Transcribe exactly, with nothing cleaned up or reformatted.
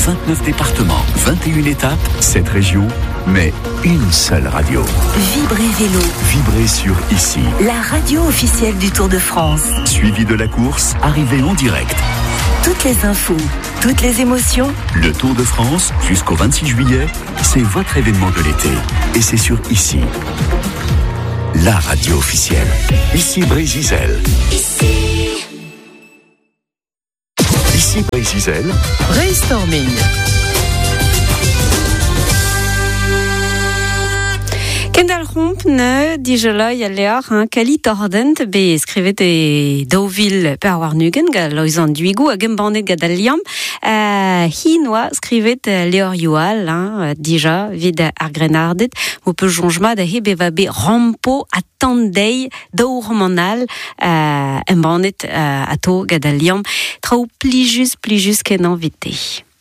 vingt-neuf départements, vingt et une étapes, sept régions, mais une seule radio. Vibrez Vélo. Vibrez sur Ici. La radio officielle du Tour de France. Suivi de la course, arrivée en direct. Toutes les infos, toutes les émotions. Le Tour de France, jusqu'au vingt-six juillet, c'est votre événement de l'été. Et c'est sur Ici. La radio officielle. Ici Brézizel. Ici. Ici Brézizel. Brainstorming. Kendall Romp ne dijela yalear un kali tordent be skrivet e Deauville per warnugen ga loizan duigu a gembandet ga daliam uh, hi noa skrivet leor yual hein, dija vid ar grenardet mo peu jonjma da hebe va be rampo a tandei daourmanal uh, embandet uh, ato ga daliam trao plijus plijus kenan vite.